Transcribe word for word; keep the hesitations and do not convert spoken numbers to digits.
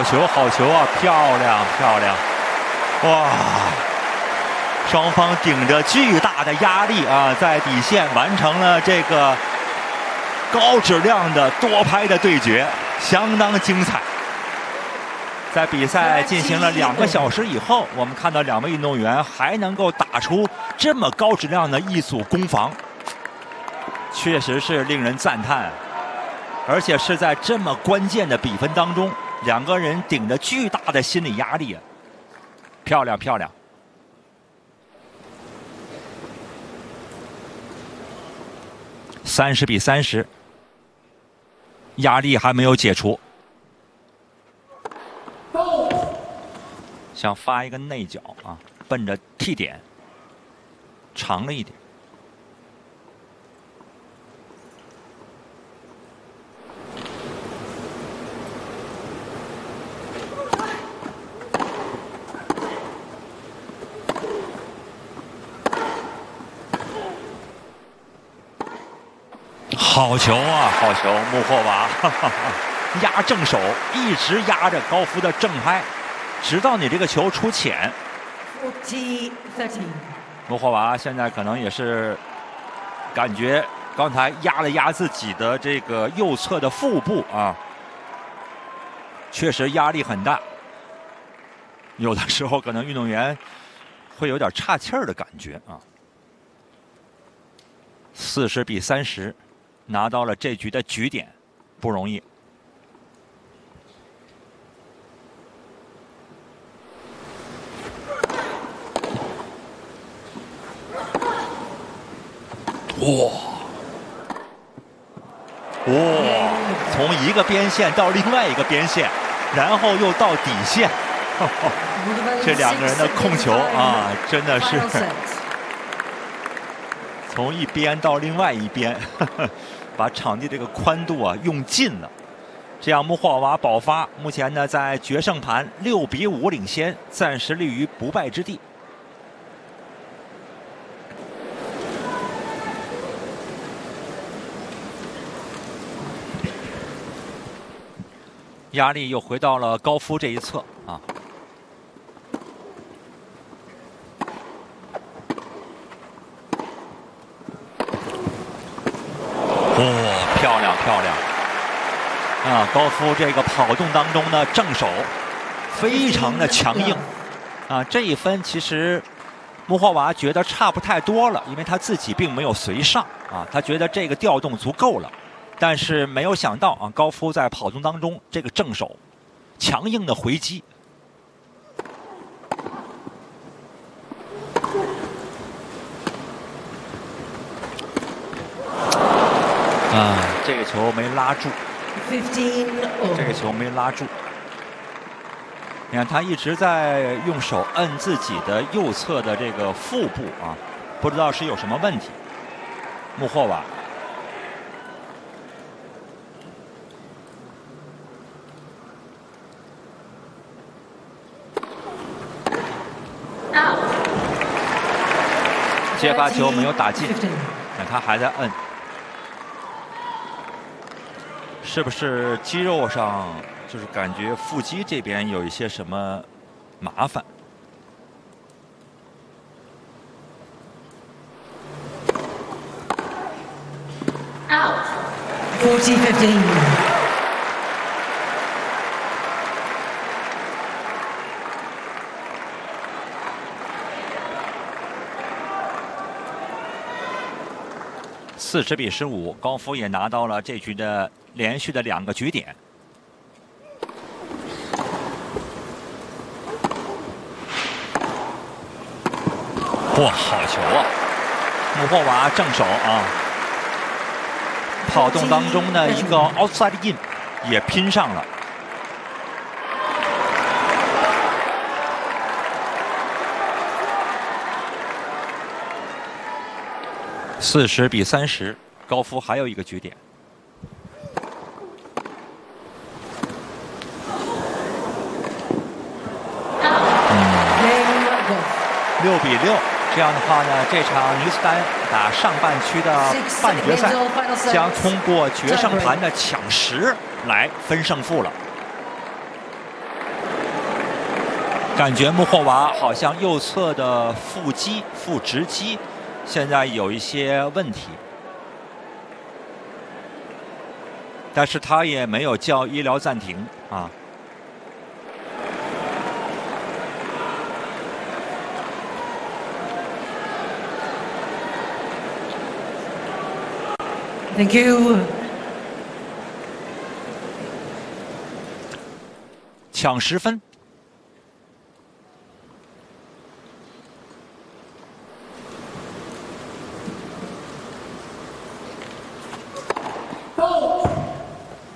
好球，好球啊！漂亮，漂亮！哇，双方顶着巨大的压力啊，在底线完成了这个高质量的多拍的对决，相当精彩。在比赛进行了两个小时以后，我们看到两位运动员还能够打出这么高质量的一组攻防，确实是令人赞叹。而且是在这么关键的比分当中，两个人顶着巨大的心理压力，漂亮漂亮。三十比三十，压力还没有解除。想发一个内角啊，奔着 T 点，长了一点。好球啊，好球！穆霍娃哈哈压正手，一直压着高夫的正拍，直到你这个球出浅。穆霍娃现在可能也是感觉刚才压了压自己的这个右侧的腹部啊，确实压力很大。有的时候可能运动员会有点岔气儿的感觉啊。四十比三十。拿到了这局的局点，不容易。哇哇！从一个边线到另外一个边线，然后又到底线，呵呵这两个人的控球啊，真的是从一边到另外一边。呵呵把场地这个宽度啊用尽了，这样穆霍娃保发，目前呢在决胜盘六比五领先，暂时立于不败之地。压力又回到了高夫这一侧啊。哦，漂亮漂亮！啊，高夫这个跑动当中的正手非常的强硬啊，这一分其实穆霍娃觉得差不太多了，因为他自己并没有随上啊，他觉得这个调动足够了，但是没有想到啊，高夫在跑动当中这个正手强硬的回击。啊，这个球没拉住，这个球没拉住。你看他一直在用手摁自己的右侧的这个腹部啊，不知道是有什么问题。穆霍娃。接发球没有打进，那他还在摁。是不是肌肉上就是感觉腹肌这边有一些什么麻烦？ forty fifteen。 四十比十五，高夫也拿到了这局的连续的两个局点。哇，好球啊！穆霍娃正手啊，跑动当中的一个 outside in 也拼上了。四十比三十，高夫还有一个局点。六比六，这样的话呢，这场女子单打上半区的半决赛将通过决胜盘的抢十来分胜负了。 感觉穆霍娃好像右侧的腹肌、腹直肌现在有一些问题，但是他也没有叫医疗暂停啊。 Thank you。 抢十分。